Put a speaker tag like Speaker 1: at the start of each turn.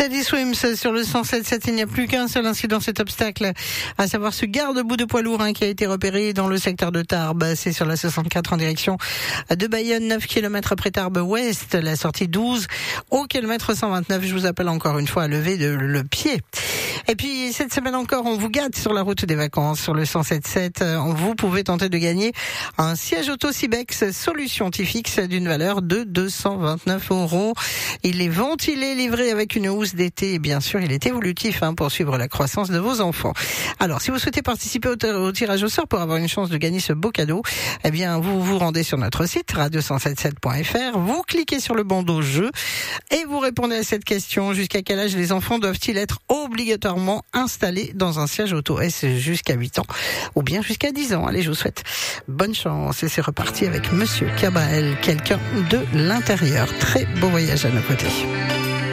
Speaker 1: Teddy Swims sur le 107.7. Il n'y a plus qu'un seul incident, cet obstacle, à savoir ce garde-boue de poids lourd qui a été repéré dans le secteur de Tarbes. C'est sur la 64 en direction de Bayonne, 9 km après Tarbes Ouest, la sortie 12 au kilomètre 129. Je vous appelle encore une fois à lever le pied. Et puis, cette semaine encore, on vous gâte sur la route des vacances, sur le 107.7. Vous pouvez tenter de gagner un siège auto Sibex Solution Tifix d'une valeur de 229 €. Il est ventilé, livré avec une housse d'été. Et bien sûr, il est évolutif pour suivre la croissance de vos enfants. Alors, si vous souhaitez participer au tirage au sort pour avoir une chance de gagner ce beau cadeau, eh bien, vous vous rendez sur notre site radio177.fr. Vous cliquez sur le bandeau jeu et vous répondez à cette question. Jusqu'à quel âge les enfants doivent-ils être obligatoirement installés dans un siège auto? Est-ce jusqu'à 8 ans ou bien jusqu'à 10 ans? Allez, je vous souhaite bonne chance. Et c'est reparti avec Monsieur Cabrel, quelqu'un de l'intérieur. Très beau voyage à nos côtés.